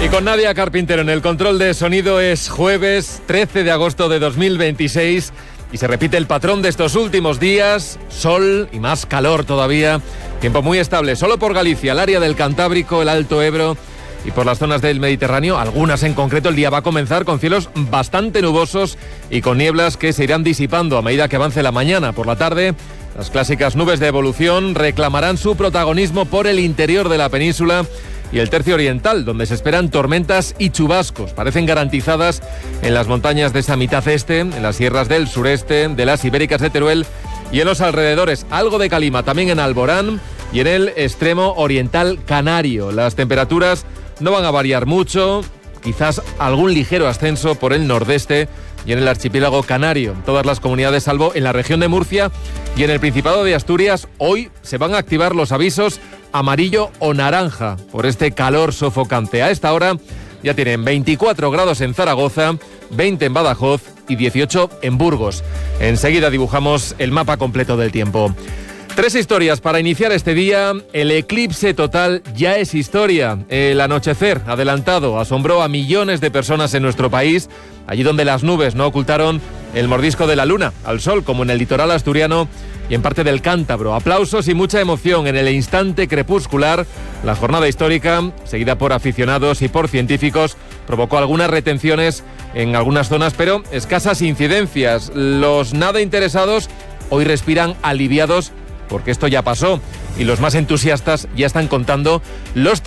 Y con Nadia Carpintero en el control de sonido. Es jueves 13 de agosto de 2026 y se repite el patrón de estos últimos días: sol y más calor todavía, tiempo muy estable solo por Galicia, el área del Cantábrico, el Alto Ebro y por las zonas del Mediterráneo, algunas en concreto. El día va a comenzar con cielos bastante nubosos y con nieblas que se irán disipando a medida que avance la mañana. Por la tarde, las clásicas nubes de evolución reclamarán su protagonismo por el interior de la península y el tercio oriental, donde se esperan tormentas y chubascos. Parecen garantizadas en las montañas de esa mitad este, en las sierras del sureste, de las ibéricas de Teruel y en los alrededores. Algo de calima también en Alborán y en el extremo oriental canario. Las temperaturas no van a variar mucho, quizás algún ligero ascenso por el nordeste y en el archipiélago canario. En todas las comunidades, salvo en la región de Murcia y en el Principado de Asturias, hoy se van a activar los avisos amarillo o naranja por este calor sofocante. A esta hora ya tienen 24 grados en Zaragoza, 20 en Badajoz y 18 en Burgos. Enseguida dibujamos el mapa completo del tiempo. 3 historias para iniciar este día. El eclipse total ya es historia. El anochecer adelantado asombró a millones de personas en nuestro país, allí donde las nubes no ocultaron el mordisco de la luna al sol, como en el litoral asturiano y en parte del Cántabro. Aplausos y mucha emoción en el instante crepuscular. La jornada histórica, seguida por aficionados y por científicos, provocó algunas retenciones en algunas zonas, pero escasas incidencias. Los nada interesados hoy respiran aliviados porque esto ya pasó, y los más entusiastas ya están contando los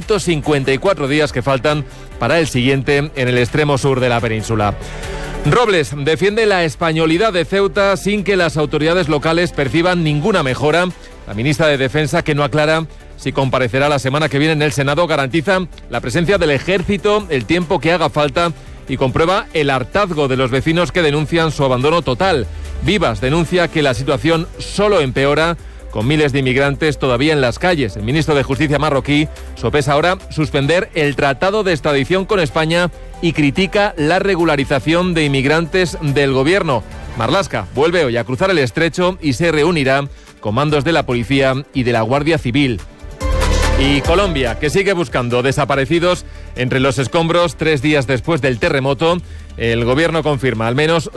354 días que faltan para el siguiente en el extremo sur de la península. Robles defiende la españolidad de Ceuta sin que las autoridades locales perciban ninguna mejora. La ministra de Defensa, que no aclara si comparecerá la semana que viene en el Senado, garantiza la presencia del ejército el tiempo que haga falta y comprueba el hartazgo de los vecinos que denuncian su abandono total. Vivas denuncia que la situación solo empeora, con miles de inmigrantes todavía en las calles. El ministro de Justicia marroquí sopesa ahora suspender el tratado de extradición con España y critica la regularización de inmigrantes del gobierno. Marlaska vuelve hoy a cruzar el estrecho y se reunirá con mandos de la policía y de la Guardia Civil. Y Colombia, que sigue buscando desaparecidos entre los escombros 3 días después del terremoto. El gobierno confirma al menos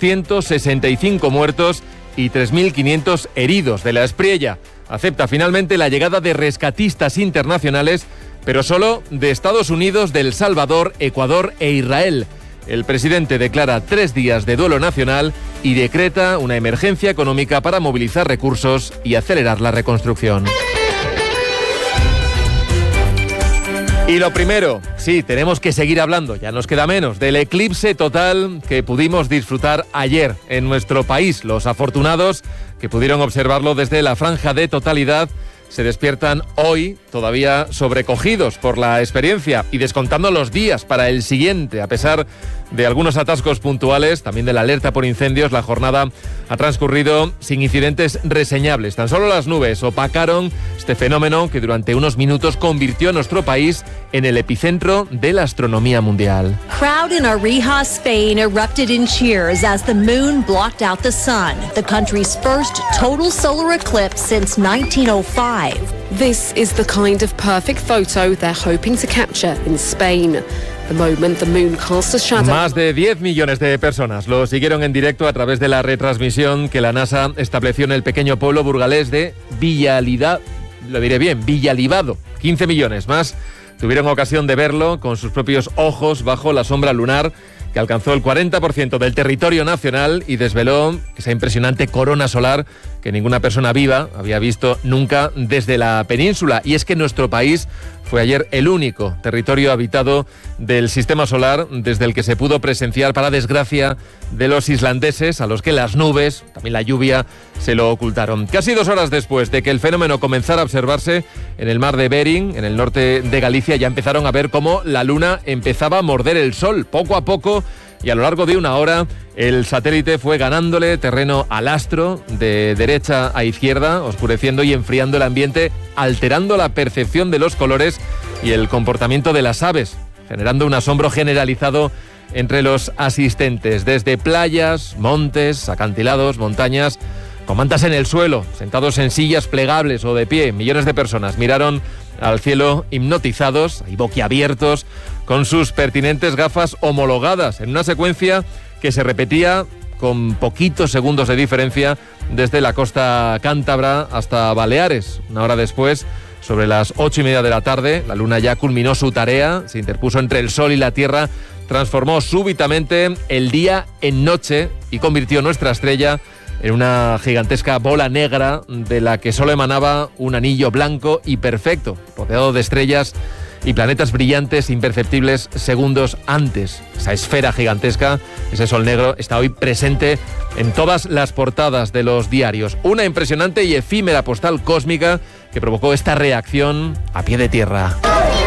265 muertos y 3.500 heridos de la Espriella. Acepta finalmente la llegada de rescatistas internacionales, pero solo de Estados Unidos, de El Salvador, Ecuador e Israel. El presidente declara 3 días de duelo nacional y decreta una emergencia económica para movilizar recursos y acelerar la reconstrucción. Y lo primero, sí, tenemos que seguir hablando, ya nos queda menos, del eclipse total que pudimos disfrutar ayer en nuestro país. Los afortunados que pudieron observarlo desde la franja de totalidad se despiertan hoy todavía sobrecogidos por la experiencia y descontando los días para el siguiente. A pesar de algunos atascos puntuales, también de la alerta por incendios, la jornada ha transcurrido sin incidentes reseñables. Tan solo las nubes opacaron este fenómeno que durante unos minutos convirtió a nuestro país en el epicentro de la astronomía mundial. Crowd in Arija, Spain erupted in cheers as the moon blocked out the sun, the country's first total solar eclipse since 1905. This is the kind of perfect photo they're hoping to capture in Spain. The moment the moon casts a shadow. Más de 10 millones de personas lo siguieron en directo a través de la retransmisión que la NASA estableció en el pequeño pueblo burgalés de Villalibado. 15 millones más tuvieron ocasión de verlo con sus propios ojos bajo la sombra lunar, que alcanzó el 40% del territorio nacional y desveló esa impresionante corona solar que ninguna persona viva había visto nunca desde la península. Y es que nuestro país fue ayer el único territorio habitado del sistema solar desde el que se pudo presenciar, para desgracia de los islandeses, a los que las nubes, también la lluvia, se lo ocultaron. Casi 2 horas después de que el fenómeno comenzara a observarse en el mar de Bering, en el norte de Galicia, ya empezaron a ver cómo la luna empezaba a morder el sol poco a poco, y a lo largo de 1 hora el satélite fue ganándole terreno al astro de derecha a izquierda, oscureciendo y enfriando el ambiente, alterando la percepción de los colores y el comportamiento de las aves, generando un asombro generalizado entre los asistentes. Desde playas, montes, acantilados, montañas, con mantas en el suelo, sentados en sillas plegables o de pie, millones de personas miraron al cielo hipnotizados y boquiabiertos con sus pertinentes gafas homologadas, en una secuencia que se repetía con poquitos segundos de diferencia desde la costa cántabra hasta Baleares. Una hora después, sobre las 8:30 de la tarde, la luna ya culminó su tarea, se interpuso entre el sol y la tierra, transformó súbitamente el día en noche y convirtió nuestra estrella en una gigantesca bola negra de la que solo emanaba un anillo blanco y perfecto, rodeado de estrellas y planetas brillantes imperceptibles segundos antes. Esa esfera gigantesca, ese sol negro, está hoy presente en todas las portadas de los diarios. Una impresionante y efímera postal cósmica que provocó esta reacción a pie de tierra.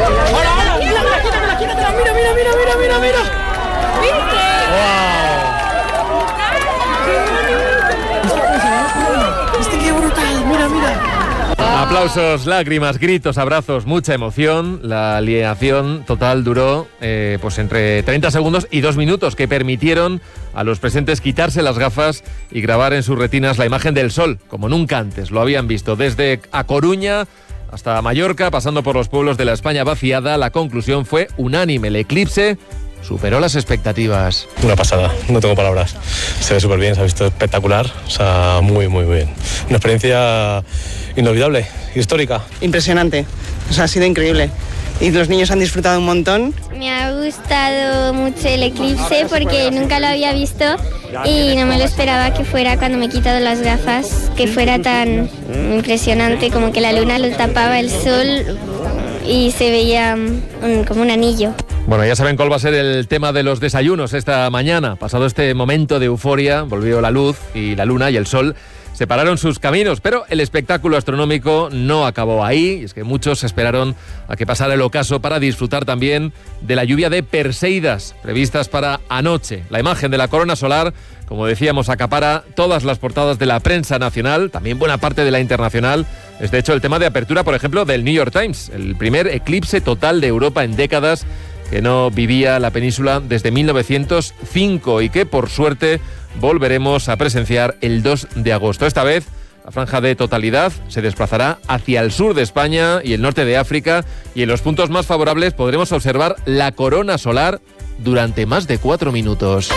Aplausos, lágrimas, gritos, abrazos, mucha emoción. La alineación total duró pues entre 30 segundos y 2 minutos, que permitieron a los presentes quitarse las gafas y grabar en sus retinas la imagen del sol, como nunca antes lo habían visto. Desde A Coruña hasta Mallorca, pasando por los pueblos de la España vaciada, la conclusión fue unánime. El eclipse superó las expectativas. Una pasada, no tengo palabras. Se ve súper bien, se ha visto espectacular, o sea, muy bien. Una experiencia inolvidable, histórica. Impresionante, o sea, ha sido increíble. Y los niños han disfrutado un montón. Me ha gustado mucho el eclipse porque nunca lo había visto y no me lo esperaba que fuera, cuando me he quitado las gafas, que fuera tan impresionante, como que la luna lo tapaba el sol y se veía como un anillo. Bueno, ya saben cuál va a ser el tema de los desayunos esta mañana. Pasado este momento de euforia, volvió la luz y la luna y el sol separaron sus caminos, pero el espectáculo astronómico no acabó ahí, y es que muchos esperaron a que pasara el ocaso para disfrutar también de la lluvia de Perseidas previstas para anoche. La imagen de la corona solar, como decíamos, acapara todas las portadas de la prensa nacional, también buena parte de la internacional. Es de hecho el tema de apertura, por ejemplo, del New York Times, el primer eclipse total de Europa en décadas que no vivía la península desde 1905 y que, por suerte, volveremos a presenciar el 2 de agosto. Esta vez, la franja de totalidad se desplazará hacia el sur de España y el norte de África, y en los puntos más favorables podremos observar la corona solar durante más de 4 minutos.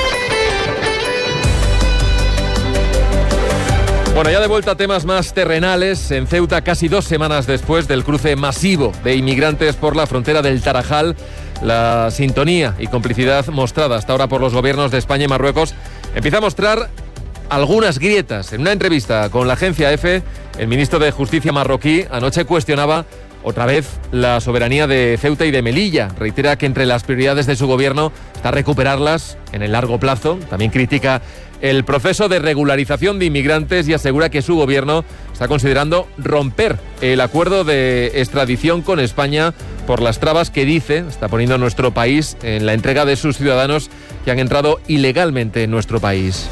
Bueno, ya de vuelta a temas más terrenales, en Ceuta, casi 2 semanas después del cruce masivo de inmigrantes por la frontera del Tarajal, la sintonía y complicidad mostrada hasta ahora por los gobiernos de España y Marruecos empieza a mostrar algunas grietas. En una entrevista con la agencia EFE, el ministro de Justicia marroquí anoche cuestionaba otra vez la soberanía de Ceuta y de Melilla. Reitera que entre las prioridades de su gobierno está recuperarlas en el largo plazo. También critica el proceso de regularización de inmigrantes y asegura que su gobierno está considerando romper el acuerdo de extradición con España por las trabas que dice está poniendo nuestro país en la entrega de sus ciudadanos que han entrado ilegalmente en nuestro país.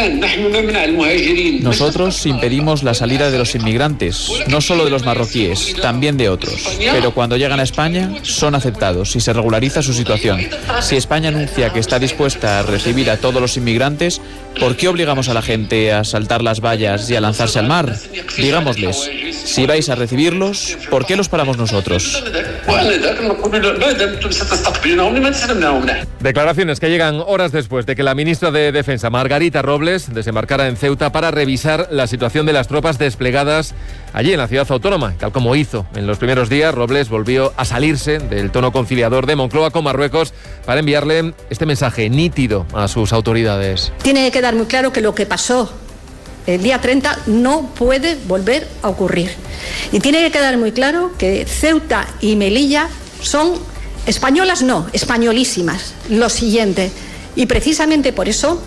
Nosotros impedimos la salida de los inmigrantes, no solo de los marroquíes, también de otros. Pero cuando llegan a España, son aceptados y se regulariza su situación. Si España anuncia que está dispuesta a recibir a todos los inmigrantes, ¿por qué obligamos a la gente a saltar las vallas y a lanzarse al mar? Digámosles, si vais a recibirlos, ¿por qué los paramos nosotros? Declaraciones que llegan horas después de que la ministra de Defensa, Margarita Robles, desembarcara en Ceuta para revisar la situación de las tropas desplegadas allí en la ciudad autónoma. Tal como hizo en los primeros días, Robles volvió a salirse del tono conciliador de Moncloa con Marruecos para enviarle este mensaje nítido a sus autoridades. Tiene que quedar muy claro que lo que pasó el día 30 no puede volver a ocurrir. Y tiene que quedar muy claro que Ceuta y Melilla son españolas, no, españolísimas. Lo siguiente. Y precisamente por eso